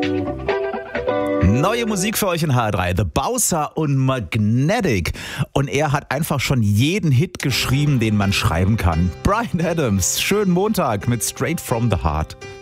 Neue Musik für euch in HR3, The Bowser und Magnetic. Und er hat einfach schon jeden Hit geschrieben, den man schreiben kann. Bryan Adams, schönen Montag mit Straight from the Heart.